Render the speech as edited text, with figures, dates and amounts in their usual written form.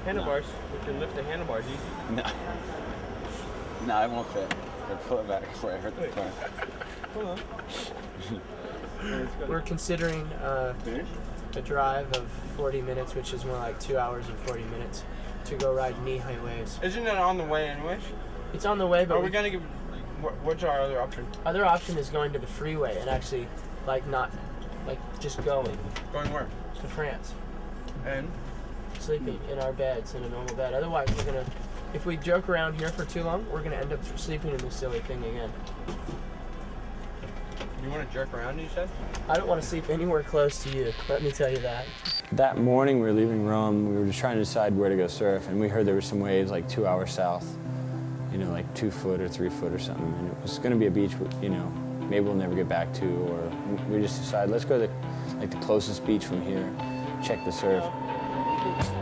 Handlebars. We can lift the handlebars easy. No. No, I won't fit. Or pull it back before I hurt the car. Hold on. We're considering a drive of 40 minutes, which is more like 2 hours and 40 minutes, to go ride knee-high waves. Isn't it on the way anyways? It's on the way, but are we gonna give? What's our other option? Other option is going to the freeway and actually, just going. Going where? To France. And? Sleeping in our beds in a normal bed. Otherwise, if we joke around here for too long, we're gonna end up sleeping in this silly thing again. You want to jerk around, you said? I don't want to sleep anywhere close to you. Let me tell you that. That morning we were leaving Rome, we were just trying to decide where to go surf, and we heard there were some waves like 2 hours south, like 2 foot or 3 foot or something. And it was going to be a beach, maybe we'll never get back to, or we just decided let's go to the closest beach from here, check the surf.